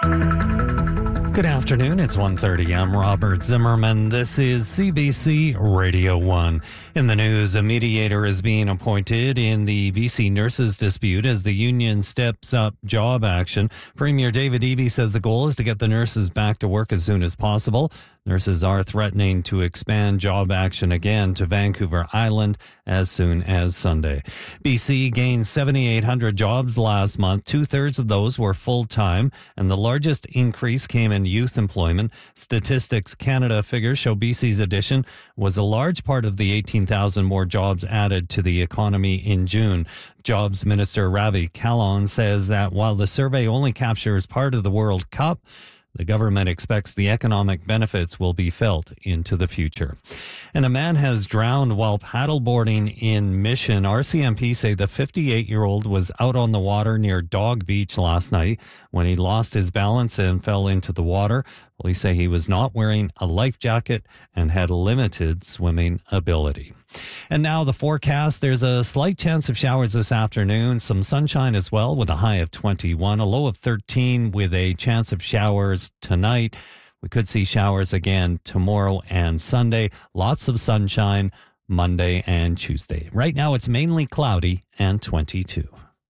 Good afternoon, it's 1:30. I'm Robert Zimmerman. This is CBC Radio 1. In the news, a mediator is being appointed in the BC nurses dispute as the union steps up job action. Premier David Eby says the goal is to get the nurses back to work as soon as possible. Nurses are threatening to expand job action again to Vancouver Island as soon as Sunday. BC gained 7,800 jobs last month. 2/3 of those were full-time, and the largest increase came in youth employment. Statistics Canada figures show BC's addition was a large part of the 18,000 more jobs added to the economy in June. Jobs Minister Ravi Kahlon says that while the survey only captures part of the World Cup, the government expects the economic benefits will be felt into the future. And a man has drowned while paddleboarding in Mission. RCMP say the 58-year-old was out on the water near Dog Beach last night when he lost his balance and fell into the water. Police say he was not wearing a life jacket and had limited swimming ability. And now the forecast. There's a slight chance of showers this afternoon. Some sunshine as well with a high of 21, a low of 13 with a chance of showers tonight. We could see showers again tomorrow and Sunday. Lots of sunshine Monday and Tuesday. Right now it's mainly cloudy and 22.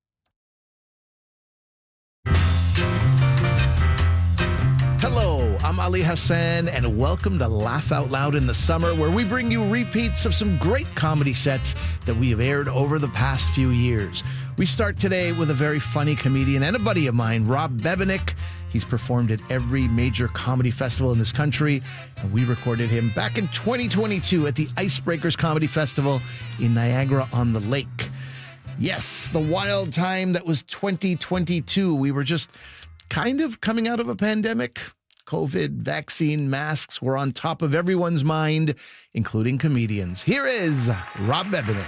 Hello, I'm Ali Hassan, and welcome to Laugh Out Loud in the Summer, where we bring you repeats of some great comedy sets that we have aired over the past few years. We start today with a very funny comedian and a buddy of mine, Rob Bebenick. He's performed at every major comedy festival in this country, and we recorded him back in 2022 at the Icebreakers Comedy Festival in Niagara-on-the-Lake. Yes, the wild time that was 2022. We were just kind of coming out of a pandemic. COVID, vaccine, masks were on top of everyone's mind, including comedians. Here is Rob Bebenick.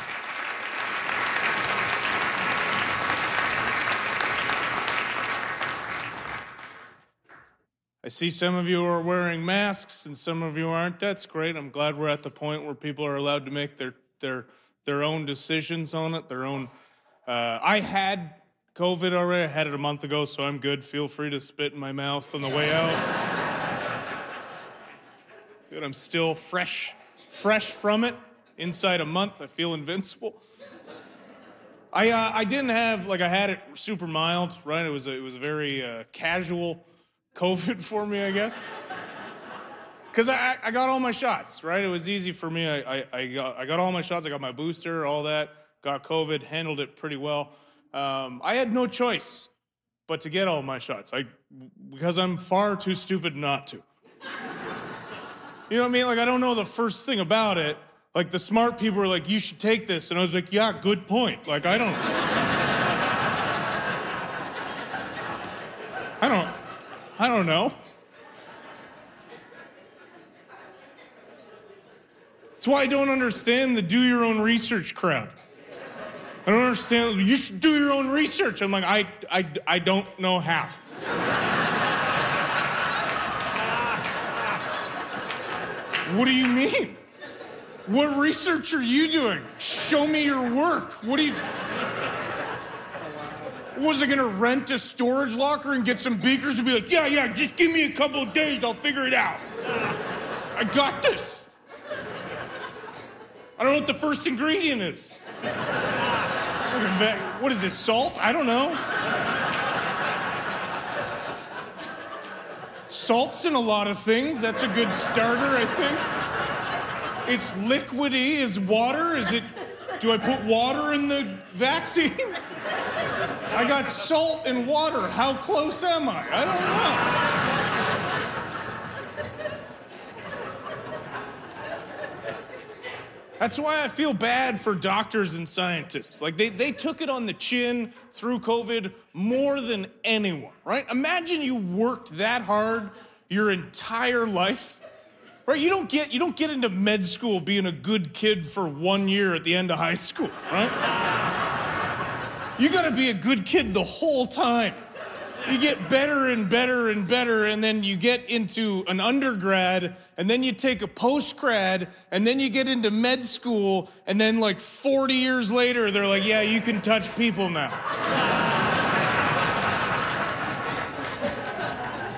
I see some of you are wearing masks and some of you aren't. That's great. I'm glad we're at the point where people are allowed to make their own decisions on it, their own. I had COVID already. I had it a month ago, so I'm good. Feel free to spit in my mouth on the way out. Good, I'm still fresh from it. Inside a month, I feel invincible. I didn't have, I had it super mild, right? It was a very casual COVID for me, I guess. Because I got all my shots, right? It was easy for me. I got all my shots. I got my booster, all that. Got COVID, handled it pretty well. I had no choice but to get all my shots. Because I'm far too stupid not to. You know what I mean? I don't know the first thing about it. The smart people were like, you should take this. And I was like, yeah, good point. I don't know. That's why I don't understand the do your own research crowd. I don't understand. You should do your own research. I'm like, I don't know how. What do you mean? What research are you doing? Show me your work. What do you... Was I gonna rent a storage locker and get some beakers and be like, yeah, just give me a couple of days, I'll figure it out. I got this. I don't know what the first ingredient is. What is this, salt? I don't know. Salt's in a lot of things. That's a good starter, I think. It's liquidy. Is water? Do I put water in the vaccine? I got salt and water. How close am I? I don't know. That's why I feel bad for doctors and scientists. They took it on the chin through COVID more than anyone, right? Imagine you worked that hard your entire life, right? You don't get into med school being a good kid for 1 year at the end of high school, right? You got to be a good kid the whole time. You get better and better and better, and then you get into an undergrad, and then you take a postgrad, and then you get into med school, and then 40 years later, they're like, yeah, you can touch people now.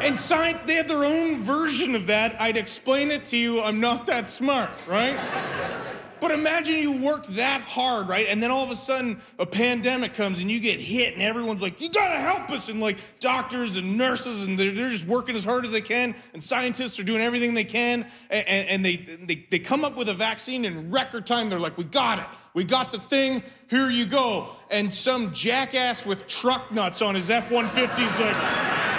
And they have their own version of that. I'd explain it to you. I'm not that smart, right? But imagine you work that hard, right? And then all of a sudden, a pandemic comes and you get hit and everyone's like, you gotta help us. And like doctors and nurses, and they're just working as hard as they can. And scientists are doing everything they can. And they come up with a vaccine in record time. They're like, we got it. We got the thing. Here you go. And some jackass with truck nuts on his F-150 is like,